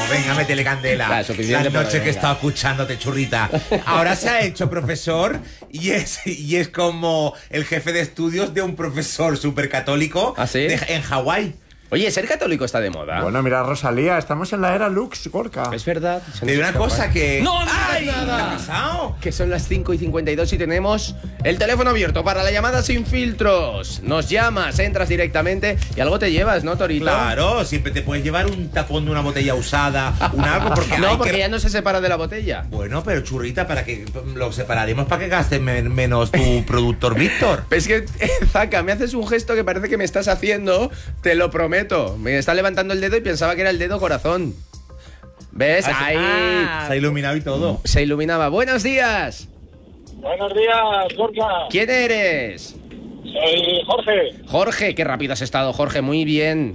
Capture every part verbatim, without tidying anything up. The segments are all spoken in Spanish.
venga, métele candela. Claro, suficiente Las por noches hoy, que he venga. estado escuchándote, churrita. Ahora se ha hecho profesor y es, y es como el jefe de estudios de un profesor súper católico ¿Ah, sí? en Hawái. Oye, ser católico está de moda. Bueno, mira, Rosalía, estamos en la era Lux, Gorka. Es verdad. se Te nos digo una escapa. cosa que... ¡No, no ¡Ay! digas nada! ¿Qué ha pasado? Que son las cinco y cincuenta y dos y tenemos el teléfono abierto para la llamada sin filtros. Nos llamas, entras directamente y algo te llevas, ¿no, Torito? Claro, siempre te puedes llevar un tapón de una botella usada, un algo, porque hay No, porque que... ya no se separa de la botella. Bueno, pero churrita, para que lo separaremos para que gastes men- menos tu productor Víctor. Es que, Zaca, me haces un gesto que parece que me estás haciendo, te lo prometo. Me está levantando el dedo y pensaba que era el dedo corazón. ¿Ves? Ah, Ahí ah. Se ha iluminado y todo. se iluminaba. Buenos días. Buenos días, Gorka. ¿Quién eres? Soy Jorge. Jorge, qué rápido has estado, Jorge, muy bien.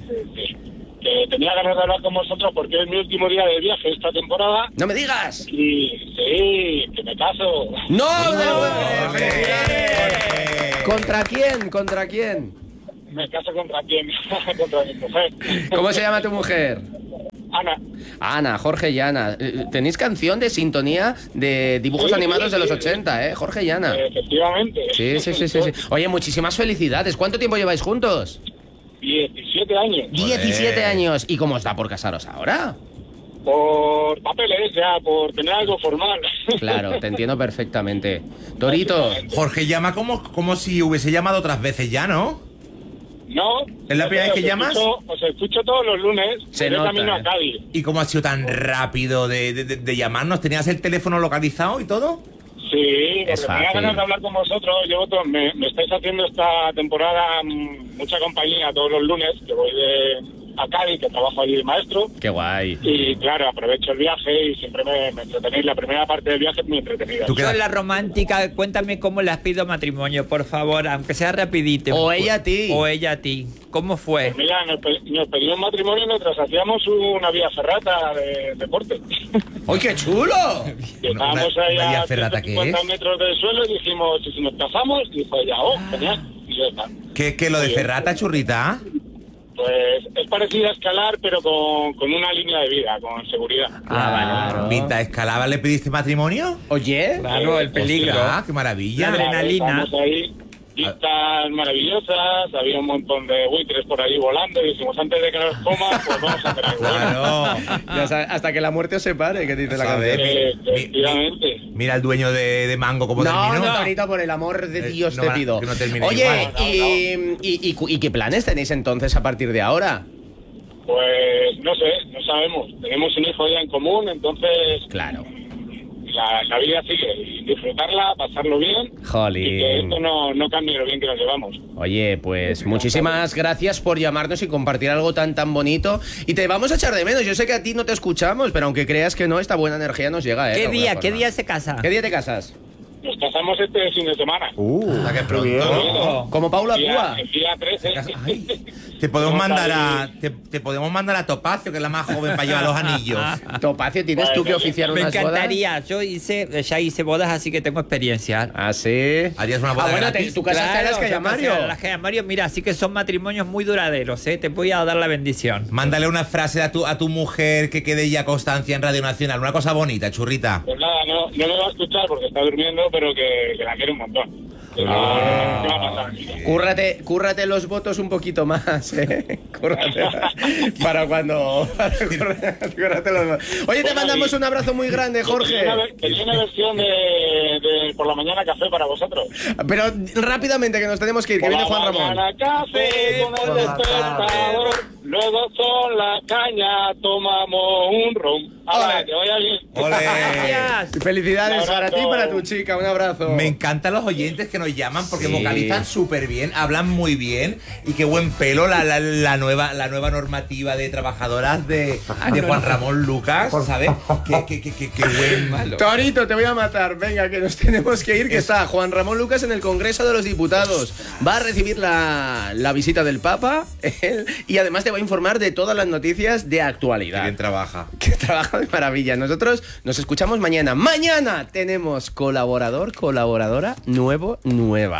Que tenía ganas de hablar con vosotros porque es mi último día de viaje esta temporada. ¡No me digas! Y sí, que me caso. ¡No! no, Jorge, Jorge. ¿Contra quién? ¿Contra quién? Me caso contra quién? Contra mi mujer. ¿Cómo se llama tu mujer? Ana. Ana, Jorge y Ana. Eh, Tenéis canción de sintonía de dibujos Sí, animados sí, de los sí. ochenta, ¿eh? Jorge y Ana. Efectivamente. Sí, sí, sí, sí, sí. Oye, muchísimas felicidades. ¿Cuánto tiempo lleváis juntos? diecisiete años. diecisiete años. ¿Y cómo está por casaros ahora? Por papeles, ya, por tener algo formal. Claro, te entiendo perfectamente. Torito, Jorge llama como, como si hubiese llamado otras veces ya, ¿no? No. ¿Es la primera vez os que llamas? escucho- Os escucho todos los lunes. Se voy nota, camino eh. a Cádiz. ¿Y cómo ha sido tan rápido de, de- de- de llamarnos? ¿Tenías el teléfono localizado y todo? Sí, porque Es tenía fácil. ganas de hablar con vosotros. Llevo todo- me, me estáis haciendo esta temporada mm, mucha compañía todos los lunes, que voy de a Cádiz, que trabajo allí de maestro. qué guay. Y claro, aprovecho el viaje y siempre me, me entretenéis. La primera parte del viaje es muy entretenida. ¿Tú qué- Soy la romántica, cuéntame cómo les pido matrimonio, por favor, aunque sea rapidito. O ella a ti. O ella a ti. ¿Cómo fue? Pues mira, nos, pe- nos pedimos matrimonio mientras hacíamos una vía ferrata de deporte. ¡Ay, qué chulo! Y Estábamos una- ahí una vía a ferrata, ¿qué ciento cincuenta es? metros del suelo y dijimos, ¿y si nos casamos? Y dijo ella, oh, genial. Y ya está. ¿Qué, qué lo de Oye. Ferrata, churrita? Pues es parecido a escalar, pero con, con una línea de vida, con seguridad. Ah, claro. Pinta escalaba, ¿le pediste matrimonio? Oye, Claro, el peligro. Ah, qué maravilla. La adrenalina. Estamos ahí, vistas maravillosas, había un montón de buitres por ahí volando y dijimos, antes de que nos coma, pues vamos a hacer algo. Claro. ya sabes, hasta que la muerte os separe, que dice la ¿Sabes? canción. Eh, Mi- mi- efectivamente. Mira el dueño de, de Mango cómo No, terminó. no, Torito, por el amor de Eh, Dios no te van a- pido. que no termine Oye, igual. y, y, y cu- ¿y qué planes tenéis entonces a partir de ahora? Pues no sé, no sabemos. Tenemos un hijo ya en común, entonces Claro. la, la vida sigue. Y disfrutarla, pasarlo bien. Jolín. Y que esto no, no cambie lo bien que nos llevamos. Oye, pues muchísimas gracias por llamarnos y compartir algo tan tan bonito. Y te vamos a echar de menos. Yo sé que a ti no te escuchamos, pero aunque creas que no, esta buena energía nos llega, ¿eh? ¿Qué de alguna día? ¿Qué forma. día se casa? ¿Qué día te casas? Nos casamos este fin de semana. Uh, Anda, que qué pronto. bien. Oh. Como Paula Día- Púa. el día trece. Ay, te podemos Vamos mandar a a te, te podemos mandar a Topacio, que es la más joven para llevar los anillos. Topacio, ¿tienes tú que oficiar Me unas bodas? encantaría. Yo hice, ya hice bodas, así que tengo experiencia. Ah, sí. Harías una boda Ah, bueno, te- gratis. tú casaste en las yo Calle Mario. casé en las Calle Mario, mira, así que son matrimonios muy duraderos, ¿eh? Te voy a dar la bendición. Mándale una frase a tu, a tu mujer que quede ya constancia en Radio Nacional. Una cosa bonita, churrita. Pues nada, no, no me va a escuchar porque está durmiendo, pero que, que la quiere un montón. Que no- Ah. ¿qué va a pasar? Cúrrate, cúrrate los votos un poquito más, ¿eh? Cúrrate para cuando... para cúrrate- cúrrate los votos. Oye, te Bueno, mandamos y- un abrazo muy grande, Tenía una, Jorge. ver- tenía una versión de, de por la mañana café para vosotros. Pero rápidamente, que nos tenemos que ir, que Por viene la Juan Ramón. mañana café con el despertador, luego con la caña tomamos un ron. Ahora, Ole. que vaya bien. Ole. Gracias. Felicidades Un para abrazo. ti y para tu chica, un abrazo. Me encantan los oyentes que nos llaman porque Sí. vocalizan súper bien, hablan muy bien y qué buen pelo la, la, la nueva la nueva normativa de trabajadoras de, de Juan Ramón Lucas, ¿sabes? Qué, qué, qué, qué, qué buen malo. Torito, te voy a matar. Venga, que nos tenemos que ir, que está Juan Ramón Lucas en el Congreso de los Diputados. Va a recibir la, la visita del Papa él, y además te va a informar de todas las noticias de Qué actualidad. bien trabaja. Que trabaja de maravilla. Nosotros nos escuchamos mañana. Mañana tenemos colaborador, colaboradora, nuevo, nueva.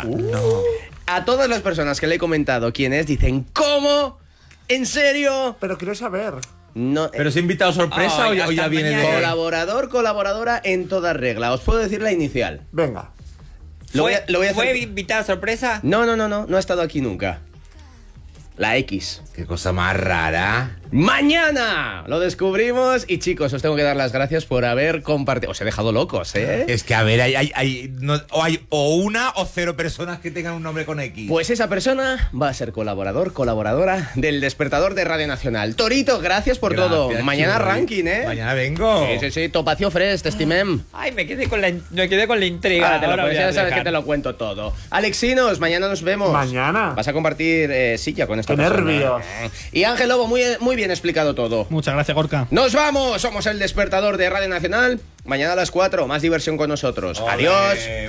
A todas las personas que le he comentado quién es, dicen, ¿cómo? ¿En serio? Pero quiero saber. No, ¿Pero es invitado sorpresa Ay, o, ya- o ya hasta viene de...? mañana. colaborador, colaboradora en toda regla. Os puedo decir la inicial. Venga. Lo voy ¿Fue, a- lo voy a ¿Fue hacer- invitada sorpresa? No, no, no, no, no ha estado aquí nunca. La X. Qué cosa más rara. Mañana lo descubrimos y chicos, os tengo que dar las gracias por haber compartido. Os he dejado locos, ¿eh? Es que, a ver, hay, hay, hay, no- o hay o una o cero personas que tengan un nombre con X. Pues esa persona va a ser colaborador, colaboradora del Despertador de Radio Nacional. Torito, gracias por Gracias, todo. Mañana Churri. ranking, ¿eh? Mañana vengo. Sí, sí, sí, topacio fresh, te estimem. Ay, me quedé con la, in- me quedé con la intriga. Ahora te lo Ahora puedes, voy a ya sabes dejar. que te lo cuento todo. Alexinos, mañana nos vemos. Mañana. Vas a compartir eh, silla con esta Qué persona. nervios. Y Ángel Lobo, muy, muy bien explicado todo. Muchas gracias, Gorka. Nos vamos, somos el Despertador de Radio Nacional. Mañana a las cuatro, más diversión con nosotros. Ole. Adiós.